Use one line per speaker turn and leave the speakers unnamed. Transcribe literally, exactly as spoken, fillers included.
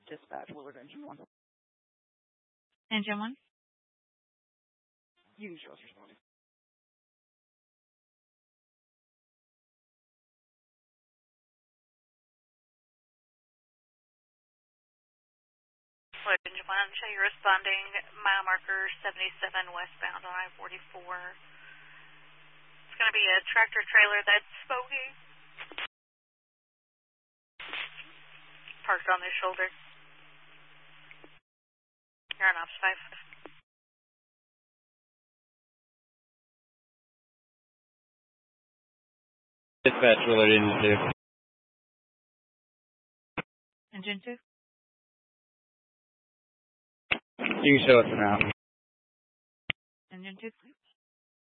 Dispatch, Willard Engine one.
Engine one?
You can show us responding.
Willard Engine one, show you responding, mile marker seventy-seven westbound on I forty-four. It's going to be a tractor trailer that's smoking. Parked on their shoulder. You're on Ops five.
Dispatch, Willard Engine two.
Engine two?
You can show us the route.
Engine two, please.